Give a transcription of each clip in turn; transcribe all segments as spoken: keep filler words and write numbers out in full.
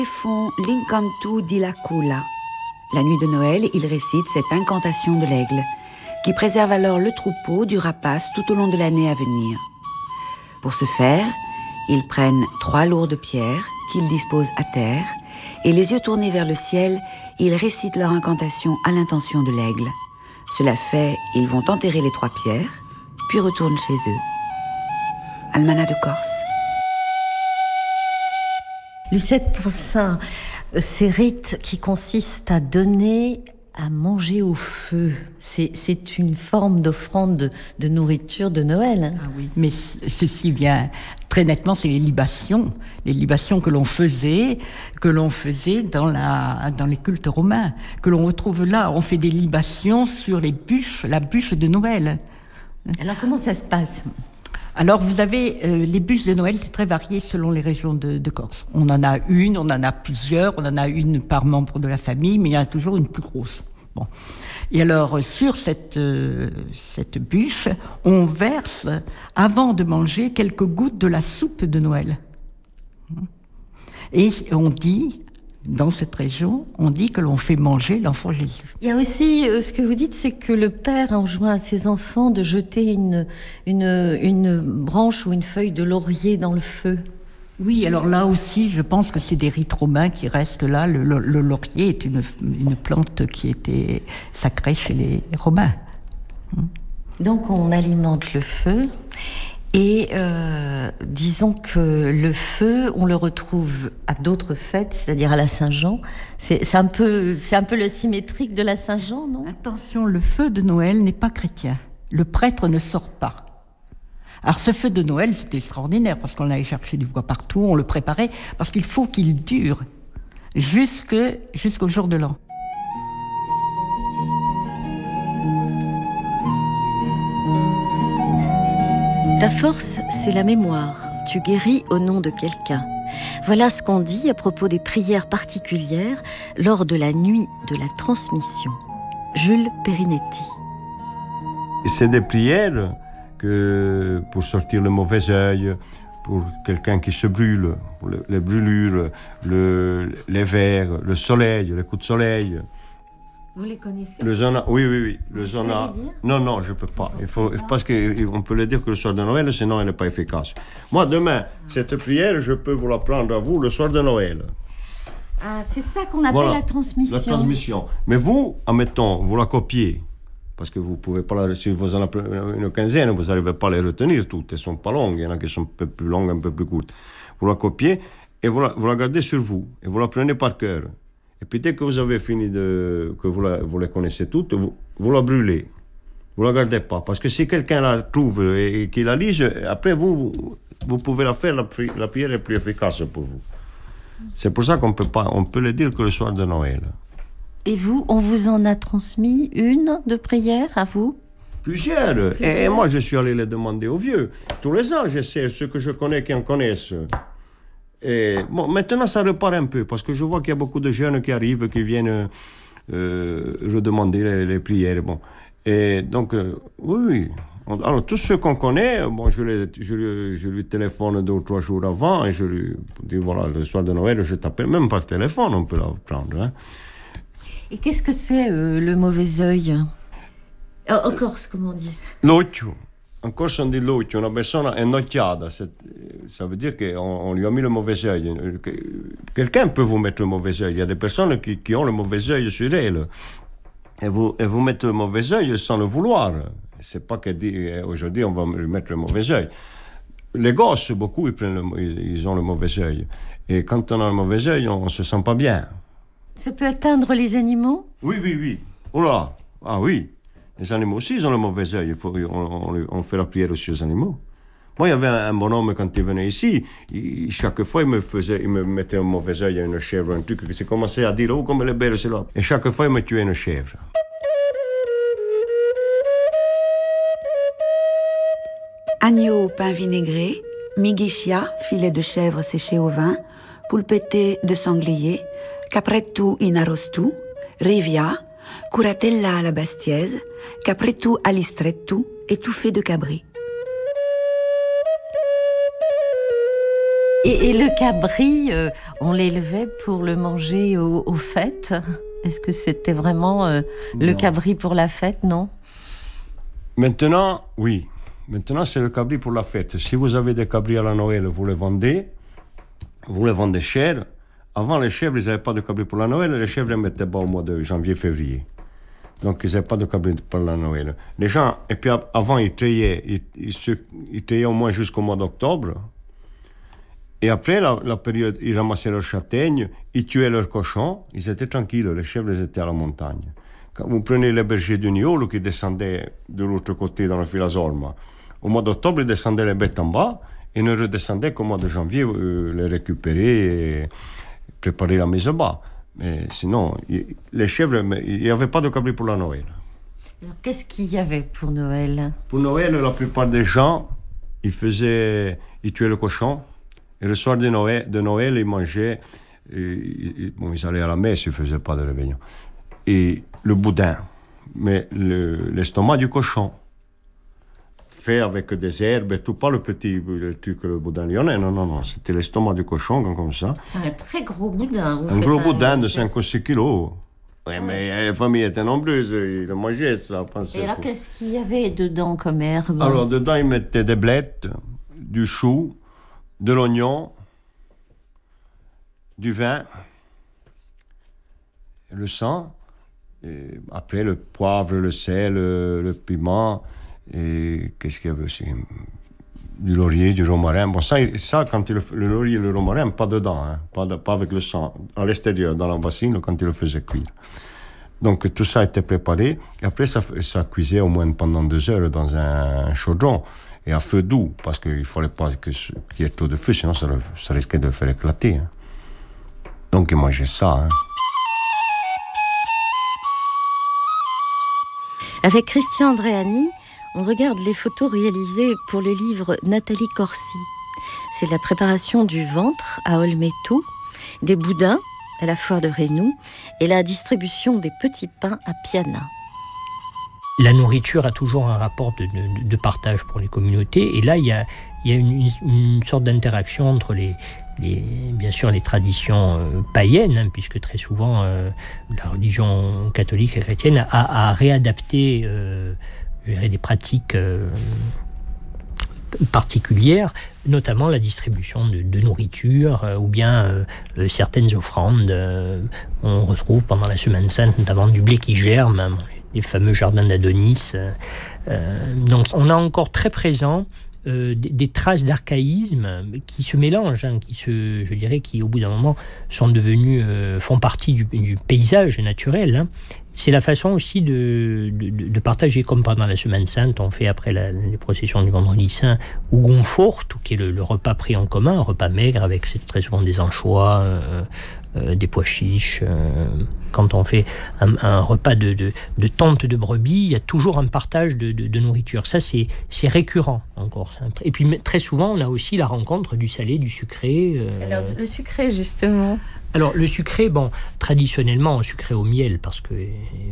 font l'incantu di la cula. La nuit de Noël, ils récitent cette incantation de l'aigle, qui préserve alors le troupeau du rapace tout au long de l'année à venir. Pour ce faire, ils prennent trois lourdes pierres qu'ils disposent à terre et les yeux tournés vers le ciel, ils récitent leur incantation à l'intention de l'aigle. Cela fait, ils vont enterrer les trois pierres, puis retournent chez eux. Almanach de Corse. Lucette Poussin, ces rites qui consistent à donner à manger au feu, c'est, c'est une forme d'offrande de, de nourriture de Noël. Hein. Ah oui, mais ceci vient très nettement, c'est les libations, les libations que l'on faisait, que l'on faisait dans, la, dans les cultes romains, que l'on retrouve là. On fait des libations sur les bûches, la bûche de Noël. Alors comment ça se passe ? Alors, vous avez euh, les bûches de Noël, c'est très varié selon les régions de, de Corse. On en a une, on en a plusieurs, on en a une par membre de la famille, mais il y en a toujours une plus grosse. Bon. Et alors, sur cette, euh, cette bûche, on verse, avant de manger, quelques gouttes de la soupe de Noël. Et on dit, dans cette région, on dit que l'on fait manger l'enfant Jésus. Il y a aussi, euh, ce que vous dites, c'est que le père enjoint à ses enfants de jeter une, une, une branche ou une feuille de laurier dans le feu. Oui, alors là aussi, je pense que c'est des rites romains qui restent là. Le, le, le laurier est une, une plante qui était sacrée chez les Romains. Donc on alimente le feu. Et euh, disons que le feu, on le retrouve à d'autres fêtes, c'est-à-dire à la Saint-Jean. C'est, c'est, un peu, c'est un peu le symétrique de la Saint-Jean, non ? Attention, le feu de Noël n'est pas chrétien. Le prêtre ne sort pas. Alors ce feu de Noël, c'était extraordinaire, parce qu'on allait chercher du bois partout, on le préparait, parce qu'il faut qu'il dure jusque, jusqu'au jour de l'an. Ta force, c'est la mémoire. Tu guéris au nom de quelqu'un. Voilà ce qu'on dit à propos des prières particulières lors de la nuit de la transmission. Jules Perinetti. C'est des prières que pour sortir le mauvais œil, pour quelqu'un qui se brûle, pour les, les brûlures, le, les vers, le soleil, les coups de soleil. Vous les connaissez ? Le zona, oui, oui, oui. Le zona. Non, non, je ne peux pas. Il faut, parce qu'on peut le dire que le soir de Noël, sinon elle n'est pas efficace. Moi, demain, cette prière, je peux vous la prendre à vous le soir de Noël. Ah, c'est ça qu'on appelle voilà, la transmission. La transmission. Mais vous, admettons, vous la copiez. Parce que vous pouvez pas la, si vous en avez une quinzaine, vous n'arrivez pas à les retenir toutes. Elles ne sont pas longues. Il y en a qui sont un peu plus longues, un peu plus courtes. Vous la copiez et vous la, vous la gardez sur vous. Et vous la prenez par cœur. Et puis dès que vous avez fini de, que vous, la, vous les connaissez toutes, vous, vous la brûlez. Vous la gardez pas. Parce que si quelqu'un la trouve et, et qu'il la lise, après vous, vous pouvez la faire, la, la prière est plus efficace pour vous. C'est pour ça qu'on peut pas, on peut le dire que le soir de Noël. Et vous, on vous en a transmis une de prière à vous ? Plusieurs. Plusieurs. Et, et moi, je suis allé les demander aux vieux. Tous les ans, j'essaie, ceux que je connais qui en connaissent. Et bon, maintenant, ça repart un peu, parce que je vois qu'il y a beaucoup de jeunes qui arrivent, qui viennent euh, redemander les, les prières. Bon. Et donc, euh, oui, oui. Alors, tous ceux qu'on connaît, bon, je, les, je, lui, je lui téléphone deux ou trois jours avant, et je lui dis, voilà, le soir de Noël, je t'appelle, même par téléphone, on peut la prendre, hein. Et qu'est-ce que c'est euh, le mauvais œil ? En Corse, comment on dit ? L'occhio. En Corse, on dit l'occhio. Una persona è nocchiata. Ça veut dire qu'on on lui a mis le mauvais œil. Quelqu'un peut vous mettre le mauvais œil. Il y a des personnes qui, qui ont le mauvais œil sur elles. Et vous, et vous mettre le mauvais œil sans le vouloir. C'est pas qu'elle dit aujourd'hui on va lui mettre le mauvais œil. Les gosses, beaucoup, ils, prennent le, ils ont le mauvais œil. Et quand on a le mauvais œil, on ne se sent pas bien. Ça peut atteindre les animaux ? Oui, oui, oui. Oh là, ah oui. Les animaux aussi, ils ont le mauvais œil. Il faut, on, on, on fait la prière aussi aux animaux. Moi, il y avait un, un bonhomme, quand il venait ici, il, chaque fois, il me, faisait, il me mettait un mauvais œil à une chèvre, un truc, qui commençait à dire « Oh, comme elle est belle, c'est là !» Et chaque fois, il me tuait une chèvre. Agneau au pain vinaigré, mighichia, filet de chèvre séché au vin, pulpette de sanglier, caprettu in arrostu, rivia, curatella alla bastiaise, caprettu all'istrettu, étouffé de cabri. Et, et le cabri, euh, on l'élevait pour le manger au, aux fêtes. Est-ce que c'était vraiment euh, le cabri pour la fête, non? Maintenant, oui. Maintenant, c'est le cabri pour la fête. Si vous avez des cabris à la Noël, vous les vendez. Vous les vendez cher. Avant, les chèvres, ils n'avaient pas de cabri pour la Noël. Les chèvres, ils ne mettaient pas au mois de janvier, février. Donc, ils n'avaient pas de cabri pour la Noël. Les gens, et puis avant, ils treillaient. Ils, ils, se, ils treillaient au moins jusqu'au mois d'octobre. Et après, la, la période, ils ramassaient leurs châtaignes, ils tuaient leurs cochons. Ils étaient tranquilles. Les chèvres, ils étaient à la montagne. Quand vous prenez les bergers du Niolo qui descendaient de l'autre côté dans le Filasorma, au mois d'octobre, ils descendaient les bêtes en bas et ne redescendaient qu'au mois de janvier, euh, les récupérer et préparer la mise au bas. Mais sinon, y, les chèvres, il n'y avait pas de cabri pour la Noël. Alors, qu'est-ce qu'il y avait pour Noël? Pour Noël, la plupart des gens, ils faisaient, ils tuaient le cochon. Et le soir de Noël, de Noël ils mangeaient, et, et, bon, ils allaient à la messe, ils ne faisaient pas de réveillon. Et le boudin, mais le, l'estomac du cochon, fait avec des herbes et tout, pas le petit le truc, le boudin lyonnais, non, non, non, c'était l'estomac du cochon, comme ça. Un très gros boudin. Un gros boudin de cinq ou six kilos. Oui, mais les familles étaient nombreuses, ils le mangeaient, ça. Et alors, qu'est-ce qu'il y avait dedans comme herbe? Alors, dedans, ils mettaient des blettes, du chou, de l'oignon, du vin, le sang, et après le poivre, le sel, le, le piment, et qu'est-ce qu'il y avait aussi? Du laurier, du romarin. Bon, ça, ça quand il, le laurier et le romarin, pas dedans, hein, pas, de, pas avec le sang, à l'extérieur, dans la bassine, quand il le faisait cuire. Donc tout ça était préparé, et après ça, ça cuisait au moins pendant deux heures dans un chaudron. Et à feu doux, parce qu'il ne fallait pas que, qu'il y ait trop de feu, sinon ça, ça risquait de faire éclater. Hein. Donc ils mangeaient ça. Hein. Avec Christian Andréani, on regarde les photos réalisées pour le livre Nathalie Corsi. C'est la préparation du ventre à Olmeto, des boudins à la foire de Rénoux et la distribution des petits pains à Piana. La nourriture a toujours un rapport de, de, de partage pour les communautés. Et là, il y a, il y a une, une sorte d'interaction entre les, les, bien sûr les traditions euh, païennes, hein, puisque très souvent euh, la religion catholique et chrétienne a, a réadapté euh, des pratiques euh, particulières, notamment la distribution de, de nourriture euh, ou bien euh, certaines offrandes. Euh, on retrouve pendant la Semaine Sainte notamment du blé qui germe, hein, les fameux jardins d'Adonis. Euh, donc on a encore très présent euh, des, des traces d'archaïsme qui se mélangent, hein, qui se, je dirais, qui au bout d'un moment sont devenus, euh, font partie du, du paysage naturel. Hein. C'est la façon aussi de, de, de partager, comme pendant la Semaine Sainte, on fait après la, les processions du Vendredi Saint, ou Gonforte, qui est le, le repas pris en commun, un repas maigre avec très souvent des anchois, euh, euh, des pois chiches. Euh, quand on fait un, un repas de, de, de tente de brebis, il y a toujours un partage de, de, de nourriture. Ça, c'est, c'est récurrent encore. Et puis très souvent, on a aussi la rencontre du salé, du sucré. Euh... Alors, le sucré, justement. Alors, le sucré, bon, traditionnellement, on sucrait au miel, parce que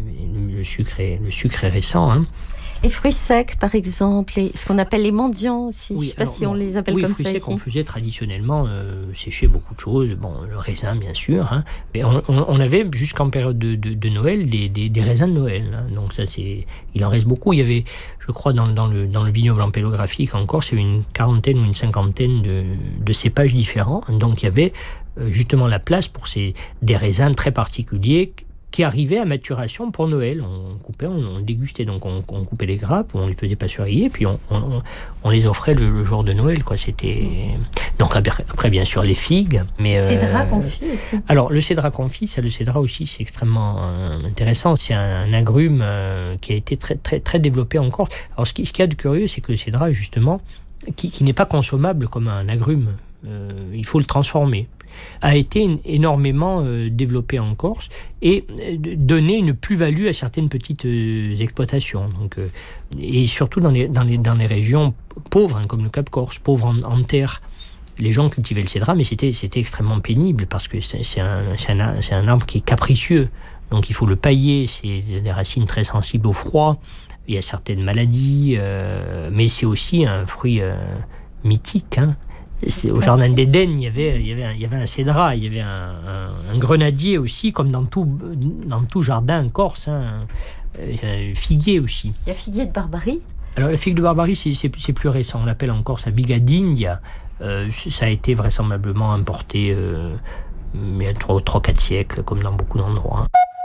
le sucre est, le sucre est récent. Hein. Les fruits secs, par exemple, et ce qu'on appelle les mendiants aussi. Oui, je ne sais pas alors, si on les appelle oui, comme fruits ça secs, ici. on faisait traditionnellement euh, sécher beaucoup de choses. Bon, le raisin, bien sûr. Hein, mais on, on, on avait, jusqu'en période de, de, de Noël, des, des, des raisins de Noël. Hein, donc ça, c'est, il en reste beaucoup. Il y avait, je crois, dans, dans, le, dans le vignoble empélographique en Corse, il y avait une quarantaine ou une cinquantaine de, de cépages différents. Donc il y avait justement la place pour ces, des raisins très particuliers qui arrivaient à maturation pour Noël. On coupait, on, on dégustait, donc on, on coupait les grappes, on les faisait passeurier, puis on, on, on les offrait le, le jour de Noël, quoi. C'était donc après bien sûr les figues, mais cédra euh, confit aussi. Alors le cédra confit, ça, le cédra aussi, c'est extrêmement euh, intéressant. C'est un, un agrume euh, qui a été très très très développé en Corse. Alors ce qui, ce qui y a de curieux, c'est que le cédra, justement, qui, qui n'est pas consommable comme un agrume, euh, il faut le transformer, a été énormément euh, développé en Corse et euh, donné une plus-value à certaines petites euh, exploitations. Donc, euh, et surtout dans les, dans, les, dans les régions pauvres, hein, comme le Cap Corse, pauvres en, en terre. Les gens cultivaient le cédra, mais c'était, c'était extrêmement pénible parce que c'est, c'est, un, c'est, un, c'est un arbre qui est capricieux. Donc il faut le pailler, c'est des racines très sensibles au froid, il y a certaines maladies, euh, mais c'est aussi un fruit euh, mythique, hein. Au jardin d'Éden, il y avait, il y avait, un, il y avait un cédrat, il y avait un, un, un grenadier aussi, comme dans tout, dans tout jardin en Corse, hein, un figuier aussi. Il y a figuier de Barbarie. Alors la figue de Barbarie, c'est, c'est, c'est plus récent, on l'appelle en Corse la Bigadindia. Euh, ça a été vraisemblablement importé euh, il y a trois quatre siècles, comme dans beaucoup d'endroits.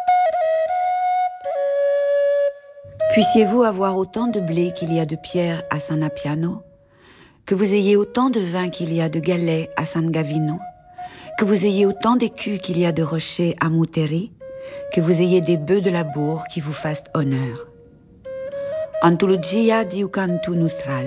Puissiez-vous avoir autant de blé qu'il y a de pierres à San Appiano, que vous ayez autant de vin qu'il y a de galets à San Gavino, que vous ayez autant d'écus qu'il y a de rochers à Muteri, que vous ayez des bœufs de la bourre qui vous fassent honneur. Antologia di Ucantu Nostral.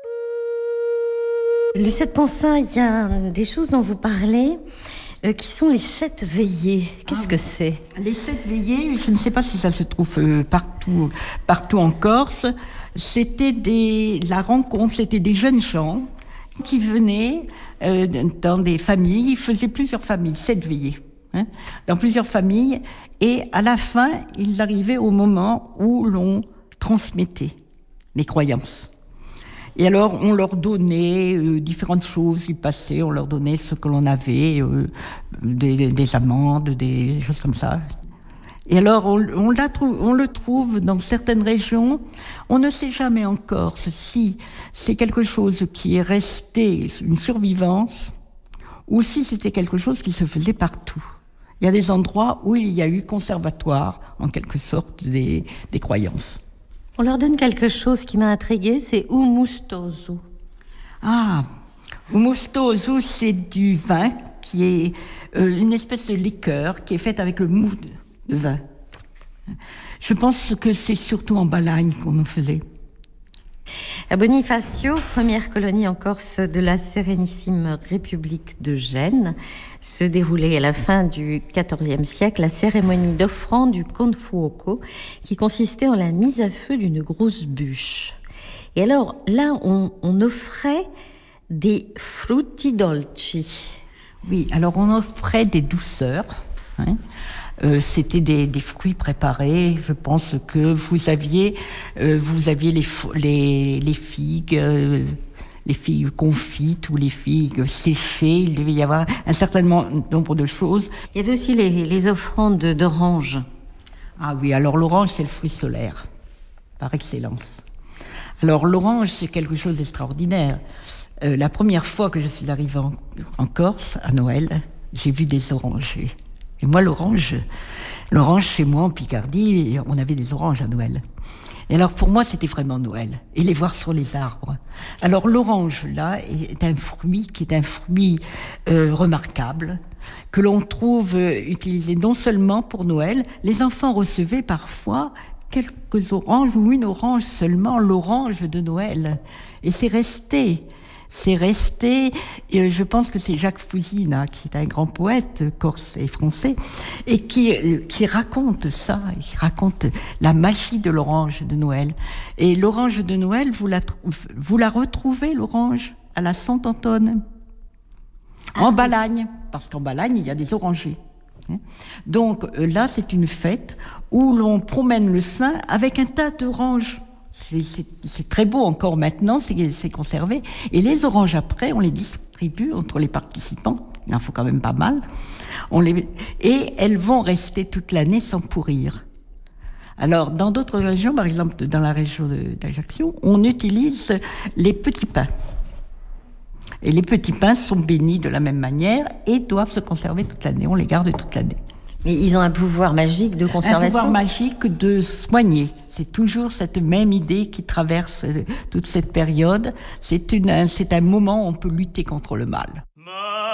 Lucette Poncin, il y a des choses dont vous parlez euh, qui sont les sept veillées. Qu'est-ce ah, que c'est ? Les sept veillées, je ne sais pas si ça se trouve euh, partout, partout en Corse. C'était des, la rencontre, c'était des jeunes gens qui venaient euh, dans des familles, ils faisaient plusieurs familles, sept veillées, hein, dans plusieurs familles, et à la fin, ils arrivaient au moment où l'on transmettait les croyances. Et alors, on leur donnait euh, différentes choses, ils passaient, on leur donnait ce que l'on avait, euh, des, des amandes, des choses comme ça. Et alors, on, on, la trouve, on le trouve dans certaines régions. On ne sait jamais en Corse si c'est quelque chose qui est resté, une survivance, ou si c'était quelque chose qui se faisait partout. Il y a des endroits où il y a eu conservatoire, en quelque sorte, des, des croyances. On leur donne quelque chose qui m'a intriguée, c'est umustoso. Ah, umustoso, c'est du vin qui est euh, une espèce de liqueur qui est faite avec le mou de vin. Je pense que c'est surtout en Balagne qu'on en faisait. À Bonifacio, première colonie en Corse de la Sérénissime République de Gênes, se déroulait à la fin du quatorzième siècle la cérémonie d'offrande du Confuoco, qui consistait en la mise à feu d'une grosse bûche. Et alors là, on, on offrait des frutti dolci. Oui, alors on offrait des douceurs, hein. Euh, c'était des, des fruits préparés. Je pense que vous aviez, euh, vous aviez les, les, les figues, euh, les figues confites ou les figues séchées. Il devait y avoir un certain nombre de choses. Il y avait aussi les, les offrandes d'orange. Ah oui, alors l'orange, c'est le fruit solaire, par excellence. Alors l'orange, c'est quelque chose d'extraordinaire. Euh, la première fois que je suis arrivée en, en Corse, à Noël, j'ai vu des orangers. Et moi, l'orange, l'orange chez moi en Picardie, on avait des oranges à Noël. Et alors pour moi, c'était vraiment Noël. Et les voir sur les arbres. Alors l'orange, là, est un fruit qui est un fruit euh, remarquable, que l'on trouve euh, utilisé non seulement pour Noël. Les enfants recevaient parfois quelques oranges ou une orange seulement, l'orange de Noël. Et c'est resté. C'est resté, et je pense que c'est Jacques Fousina, qui est un grand poète corse et français, et qui, qui raconte ça, il raconte la magie de l'orange de Noël. Et l'orange de Noël, vous la, vous la retrouvez, l'orange, à la Saint-Antoine, en Balagne, parce qu'en Balagne, il y a des orangers. Donc là, c'est une fête où l'on promène le saint avec un tas d'oranges. C'est, c'est, c'est très beau encore maintenant, c'est, c'est conservé. Et les oranges après, on les distribue entre les participants. Il en faut quand même pas mal. On les... Et elles vont rester toute l'année sans pourrir. Alors, dans d'autres régions, par exemple dans la région de, d'Ajaccio, on utilise les petits pains. Et les petits pains sont bénis de la même manière et doivent se conserver toute l'année. On les garde toute l'année. Mais ils ont un pouvoir magique de conservation ? Un pouvoir magique de soigner. C'est toujours cette même idée qui traverse toute cette période. C'est, une, c'est un moment où on peut lutter contre le mal.